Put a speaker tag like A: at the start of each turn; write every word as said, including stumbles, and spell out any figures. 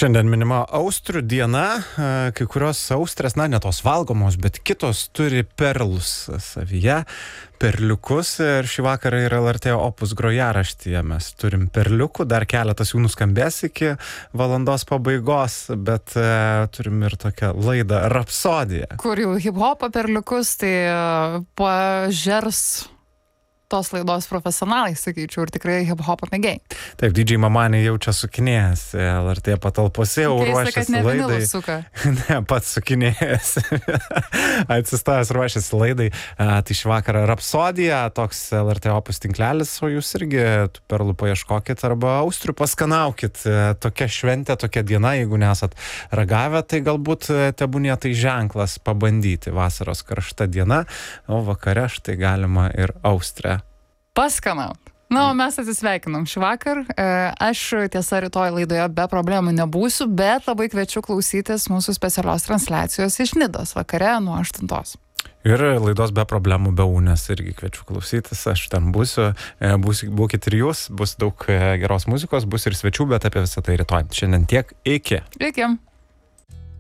A: Šiandien minima austrių diena, kai kurios austrės, na, ne tos valgomos, bet kitos turi perlus savyje, perliukus, ir šį vakarą yra L R T Opus grojaraštyje. Mes turim perliukų, dar keletas jų nuskambės iki valandos pabaigos, bet e, turim ir tokią laidą Rapsodiją.
B: Kur jau hip-hopą perliukus, tai pažers tos laidos profesionalai, sakyčiau, ir tikrai hip-hopą mėgiai.
A: Taip, D J Mamanė jau čia sukinėjęs L R T patalpose, jau ruošiasi laidai. Ne, pats sukinėjęs. Atsistojęs ruošiasi laidai. A, tai šį vakarą Rapsodija, toks L R T Opus tinklelis, o jūs irgi tų perlų paieškokit arba austrių paskanaukit. Tokia šventė, tokia diena, jeigu nesat ragavę, tai galbūt tebūnie tai ženklas pabandyti. Vasaros karšta diena, o vakare štai galima ir Austrę
B: paskanaut. Na, o mes atsisveikinam šį vakar. Aš tiesa rytoj laidoje be problemų nebūsiu, bet labai kviečiu klausytis mūsų specialios transliacijos iš Nidos vakare nuo aštuntos.
A: Ir laidos be problemų be Unės irgi kviečiu klausytis, aš ten būsiu, Būs, būkit ir jūs, bus daug geros muzikos, bus ir svečių, bet apie visą tai rytoj. Šiandien tiek, iki.
B: Iki.